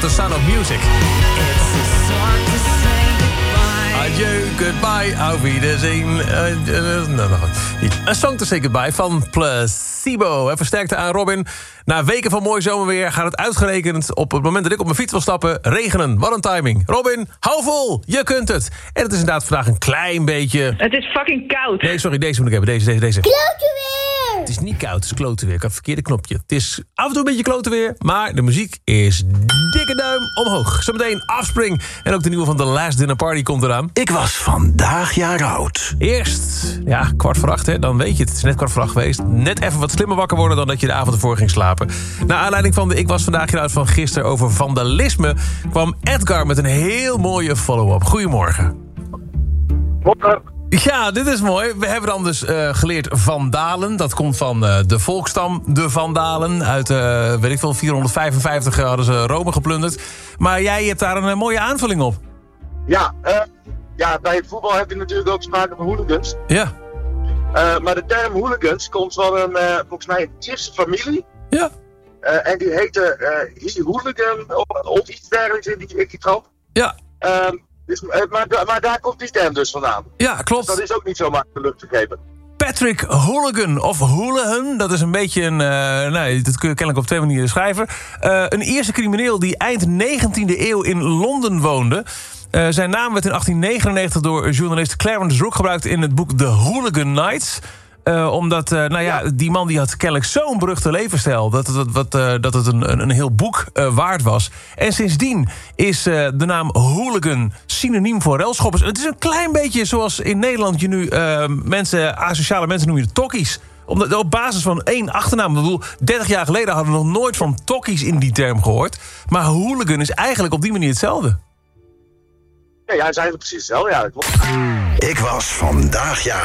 The Sound of Music. Adieu, goodbye, auf Wiedersehen. Een Song to Say Goodbye van Placebo. En versterkte aan Robin. Na weken van mooi zomerweer gaat het uitgerekend op het moment dat ik op mijn fiets wil stappen regenen. Wat een timing. Robin, hou vol, je kunt het. En het is inderdaad vandaag een klein beetje... Het is fucking koud. Nee, sorry, deze moet ik hebben. Deze. Klote weer! Het is niet koud, het is klote weer. Ik had het verkeerde knopje. Het is af en toe een beetje klote weer, maar de muziek is dikke duim omhoog. Zometeen Offspring en ook de nieuwe van The Last Dinner Party komt eraan. Ik was vandaag jaar oud. Eerst, 7:15, hè, dan weet je het. Het is net 7:15 geweest. Net even wat slimmer wakker worden dan dat je de avond ervoor ging slapen. Naar aanleiding van de Ik was vandaag jaar oud van gisteren over vandalisme kwam Edgar met een heel mooie follow-up. Goedemorgen. Ja, dit is mooi. We hebben dan dus geleerd vandalen. Dat komt van de volkstam, de Vandalen. Uit, 455 hadden ze Rome geplunderd. Maar jij hebt daar een mooie aanvulling op. Ja, bij het voetbal heb je natuurlijk ook sprake van hooligans. Ja. Maar de term hooligans komt van volgens mij een Tsjechische familie. Ja. En die heette hooligan of iets dergelijks in die trant. Ja. Maar daar komt die term dus vandaan. Ja, klopt. Dus dat is ook niet zomaar de lucht gegeven. Patrick Hooligan of Hooligan, dat is een beetje een... dat kun je kennelijk op twee manieren schrijven. Een Ierse crimineel die eind 19e eeuw in Londen woonde. Zijn naam werd in 1899 door journalist Clarence Rook gebruikt in het boek The Hooligan Nights. Omdat die man die had kennelijk zo'n beruchte levensstijl dat het een heel boek waard was. En sindsdien is de naam hooligan synoniem voor relschoppers. En het is een klein beetje zoals in Nederland je nu asociale mensen noem je de tokkies. Op basis van één achternaam. Ik bedoel, 30 jaar geleden hadden we nog nooit van tokkies in die term gehoord. Maar hooligan is eigenlijk op die manier hetzelfde. Ja, het is eigenlijk precies hetzelfde. Ja, Ik was vandaag jaar